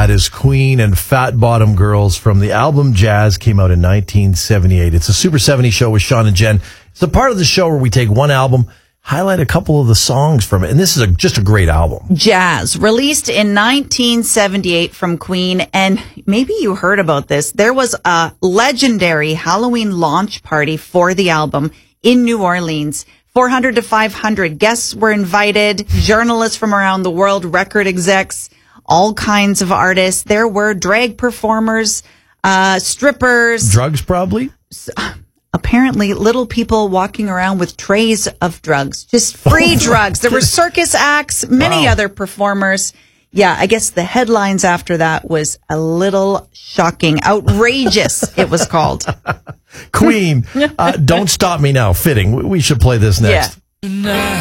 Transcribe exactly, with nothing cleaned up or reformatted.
That is Queen and Fat Bottom Girls from the album Jazz, came out in nineteen seventy-eight. It's a Super seventies show with Sean and Jen. It's a part of the show where we take one album, highlight a couple of the songs from it, and this is a, just a great album. Jazz, released in nineteen seventy-eight from Queen, and maybe you heard about this. There was a legendary Halloween launch party for the album in New Orleans. four hundred to five hundred guests were invited, journalists from around the world, record execs, all kinds of artists. There were drag performers, uh, strippers. Drugs, probably? Apparently, little people walking around with trays of drugs, just free drugs. There were circus acts, many Wow. other performers. Yeah, I guess the headlines after that was a little shocking. Outrageous, it was called. Queen, uh, Don't Stop Me Now. Fitting. We should play this next. Yeah.